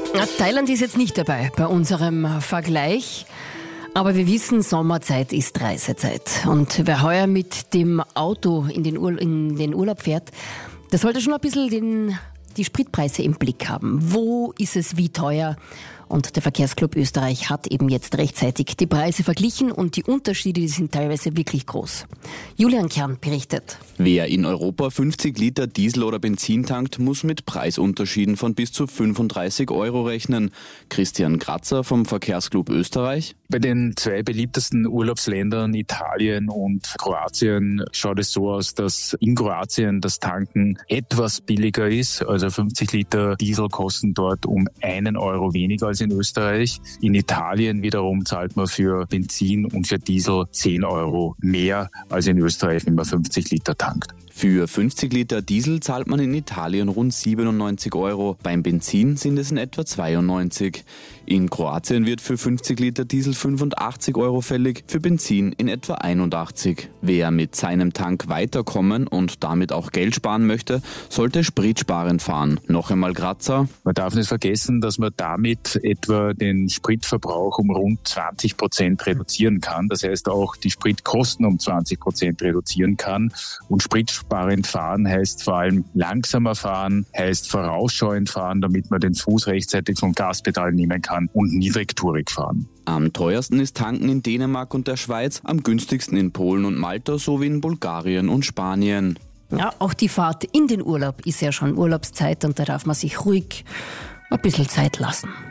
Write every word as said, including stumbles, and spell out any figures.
Na, Thailand ist jetzt nicht dabei bei unserem Vergleich. Aber wir wissen, Sommerzeit ist Reisezeit. Und wer heuer mit dem Auto in den, Ur- in den Urlaub fährt, der sollte schon ein bisschen den, die Spritpreise im Blick haben. Wo ist es wie teuer? Und der Verkehrsclub Österreich hat eben jetzt rechtzeitig die Preise verglichen und die Unterschiede die sind teilweise wirklich groß. Julian Kern berichtet. Wer in Europa fünfzig Liter Diesel oder Benzin tankt, muss mit Preisunterschieden von bis zu fünfunddreißig Euro rechnen. Christian Kratzer vom Verkehrsclub Österreich. Bei den zwei beliebtesten Urlaubsländern Italien und Kroatien schaut es so aus, dass in Kroatien das Tanken etwas billiger ist. Also fünfzig Liter Diesel kosten dort um einen Euro weniger als in Österreich. In Italien wiederum zahlt man für Benzin und für Diesel zehn Euro mehr als in Österreich, wenn man fünfzig Liter tankt. Für fünfzig Liter Diesel zahlt man in Italien rund siebenundneunzig Euro. Beim Benzin sind es in etwa zweiundneunzig. In Kroatien wird für fünfzig Liter Diesel fünfundachtzig Euro fällig, für Benzin in etwa einundachtzig. Wer mit seinem Tank weiterkommen und damit auch Geld sparen möchte, sollte spritsparend fahren. Noch einmal Kratzer. Man darf nicht vergessen, dass man damit etwa den Spritverbrauch um rund zwanzig Prozent reduzieren kann. Das heißt auch die Spritkosten um zwanzig Prozent reduzieren kann. Und spritsparend fahren heißt vor allem langsamer fahren, heißt vorausschauend fahren, damit man den Fuß rechtzeitig vom Gaspedal nehmen kann und niedrigtourig fahren. Am teuersten ist Tanken in Dänemark und der Schweiz, am günstigsten in Polen und Malta sowie in Bulgarien und Spanien. Ja, auch die Fahrt in den Urlaub ist ja schon Urlaubszeit und da darf man sich ruhig ein bisschen Zeit lassen.